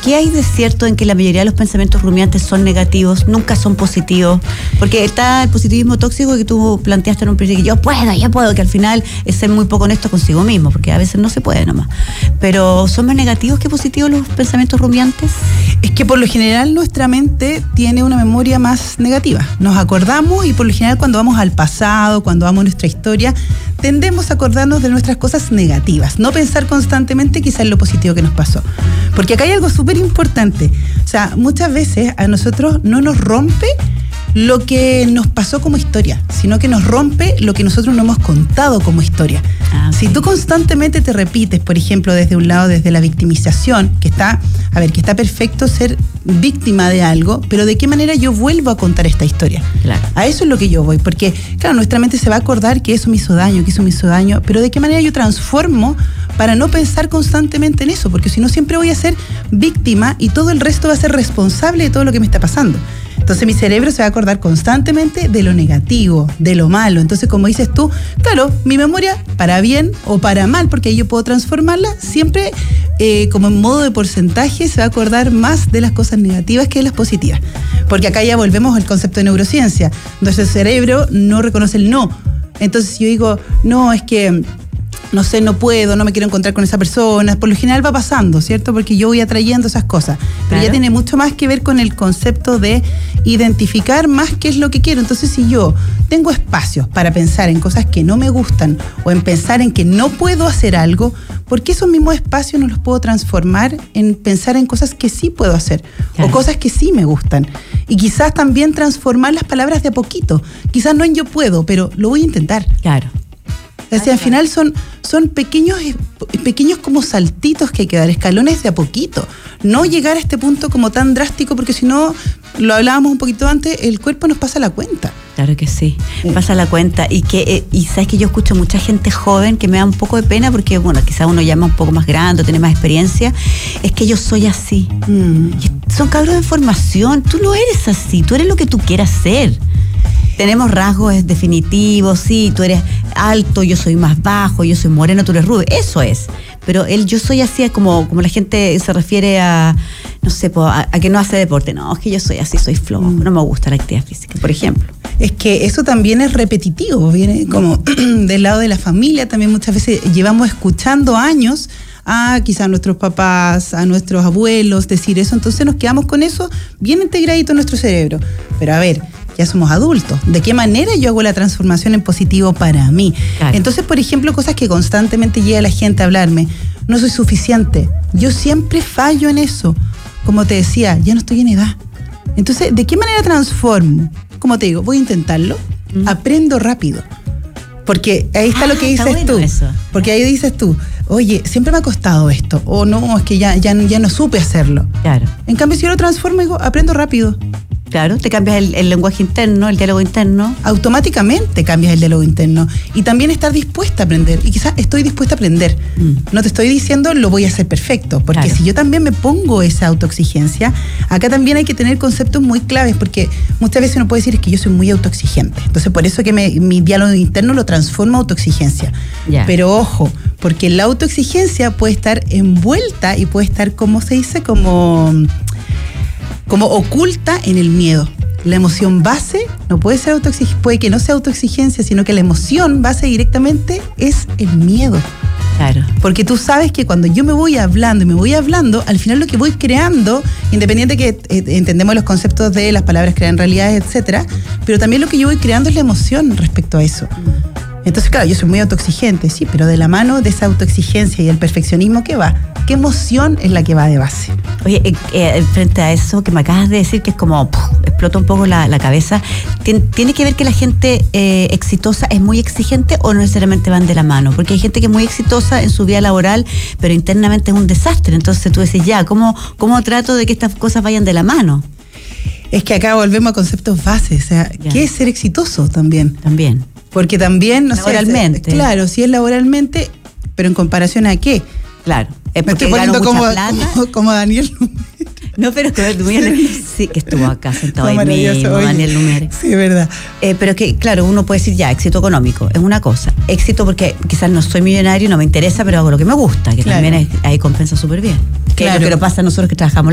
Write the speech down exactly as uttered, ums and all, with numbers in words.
¿qué hay de cierto en que la mayoría de los pensamientos rumiantes son negativos, nunca son positivos? Porque está el positivismo tóxico que tú planteaste en un principio, que yo puedo, yo puedo, que al final es ser muy poco honesto consigo mismo, porque a veces no se puede nomás. Pero ¿son más negativos que positivos los pensamientos rumiantes? Es que por lo general nuestra mente tiene una memoria más negativa. Nos acordamos y por lo general cuando vamos al pasado, cuando vamos a nuestra historia, tendemos a acordarnos de nuestras cosas negativas, no pensar constantemente quizás en lo positivo que nos pasó. Porque acá hay algo súper importante. O sea, muchas veces a nosotros no nos rompe lo que nos pasó como historia, sino que nos rompe lo que nosotros no hemos contado como historia. Ah, okay. Si tú constantemente te repites, por ejemplo, desde un lado, desde la victimización, que está, a ver, que está perfecto ser víctima de algo, pero ¿de qué manera yo vuelvo a contar esta historia? Claro. A eso es lo que yo voy, porque, claro, nuestra mente se va a acordar que eso me hizo daño, que eso me hizo daño, pero ¿de qué manera yo transformo para no pensar constantemente en eso? Porque si no, siempre voy a ser víctima y todo el resto va a ser responsable de todo lo que me está pasando. Entonces mi cerebro se va a acordar constantemente de lo negativo, de lo malo. Entonces, como dices tú, claro, mi memoria, para bien o para mal, porque ahí yo puedo transformarla, siempre eh, como en modo de porcentaje se va a acordar más de las cosas negativas que de las positivas. Porque acá ya volvemos al concepto de neurociencia. Entonces el cerebro no reconoce el no. Entonces yo digo, no, es que no sé, no puedo, no me quiero encontrar con esa persona. Por lo general va pasando, ¿cierto? Porque yo voy atrayendo esas cosas. Pero claro, ya tiene mucho más que ver con el concepto de identificar más qué es lo que quiero. Entonces, si yo tengo espacios para pensar en cosas que no me gustan o en pensar en que no puedo hacer algo, ¿por qué esos mismos espacios no los puedo transformar en pensar en cosas que sí puedo hacer? Claro. O cosas que sí me gustan. Y quizás también transformar las palabras de a poquito. Quizás no en yo puedo, pero lo voy a intentar. Claro. O sea, al final son, son pequeños, pequeños como saltitos que hay que dar, escalones de a poquito. No llegar a este punto como tan drástico, porque si no, lo hablábamos un poquito antes, el cuerpo nos pasa la cuenta. Claro que sí, sí. Pasa la cuenta. Y que eh, y sabes que yo escucho mucha gente joven que me da un poco de pena porque, bueno, quizás uno llama un poco más grande, tiene más experiencia. Es que yo soy así. Mm. Son cabros de formación. Tú no eres así, tú eres lo que tú quieras ser. Tenemos rasgos definitivos, sí, tú eres alto, yo soy más bajo, yo soy moreno, tú eres rubio, eso es. Pero el yo soy así es como, como la gente se refiere a, no sé, a, a que no hace deporte. No, es que yo soy así, soy flojo, no me gusta la actividad física, por ejemplo. Es que eso también es repetitivo, viene como del lado de la familia, también muchas veces llevamos escuchando años a quizás a nuestros papás, a nuestros abuelos decir eso, entonces nos quedamos con eso bien integradito en nuestro cerebro. Pero a ver, ya somos adultos. ¿De qué manera yo hago la transformación en positivo para mí? Claro. Entonces, por ejemplo, cosas que constantemente llega la gente a hablarme. No soy suficiente. Yo siempre fallo en eso. Como te decía, ya no estoy en edad. Entonces, ¿de qué manera transformo? Como te digo, voy a intentarlo. Mm. Aprendo rápido. Porque ahí está ah, lo que dices bueno tú. Eso. Porque ahí dices tú, oye, siempre me ha costado esto. O no, es que ya, ya, ya no supe hacerlo. Claro. En cambio, si yo lo transformo, digo, aprendo rápido. Claro, te cambias el, el lenguaje interno, el diálogo interno. Automáticamente cambias el diálogo interno. Y también estar dispuesta a aprender. Y quizás estoy dispuesta a aprender. Mm. No te estoy diciendo lo voy a hacer perfecto. Porque claro, si yo también me pongo esa autoexigencia, acá también hay que tener conceptos muy claves. Porque muchas veces uno puede decir es que yo soy muy autoexigente. Entonces por eso que me, mi diálogo interno lo transformo a autoexigencia. Yeah. Pero ojo, porque la autoexigencia puede estar envuelta y puede estar, ¿cómo se dice? Como... como oculta en el miedo. La emoción base no puede ser autoexigencia, puede que no sea autoexigencia, sino que la emoción base directamente es el miedo. Claro. Porque tú sabes que cuando yo me voy hablando y me voy hablando, al final lo que voy creando, independiente que eh, entendemos los conceptos de las palabras crean realidades, etcétera, pero también lo que yo voy creando es la emoción respecto a eso. Entonces, claro, yo soy muy autoexigente, sí, pero de la mano de esa autoexigencia y el perfeccionismo, ¿qué va? ¿Qué emoción es la que va de base? Oye, eh, eh, frente a eso que me acabas de decir, que es como, ¡puf!, explota un poco la, la cabeza, ¿Tien, ¿tiene que ver que la gente eh, exitosa es muy exigente o no necesariamente van de la mano? Porque hay gente que es muy exitosa en su vida laboral, pero internamente es un desastre. Entonces tú decís, ya, ¿cómo, cómo trato de que estas cosas vayan de la mano? Es que acá volvemos a conceptos bases, o sea, ya. ¿Qué es ser exitoso también? También. Porque también, no laboralmente. sé, claro, si es laboralmente, pero en comparación a qué. Claro. Me estoy poniendo como, como, como Daniel Lumiere. No, pero es que Lumiere, sí, que estuvo acá sentado ahí mismo, Daniel Lumiere. Sí, es verdad. Eh, pero que, claro, uno puede decir, ya, éxito económico, es una cosa. Éxito porque quizás no soy millonario, no me interesa, pero hago lo que me gusta, que claro, también es, ahí compensa súper bien. Que claro, es lo que nos pasa a nosotros que trabajamos